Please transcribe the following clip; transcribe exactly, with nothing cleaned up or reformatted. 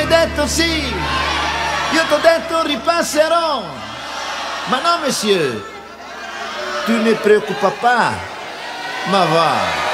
hai detto sì, io t'ho detto ripasserò. Ma no, monsieur, tu ne preoccupa pas, ma va.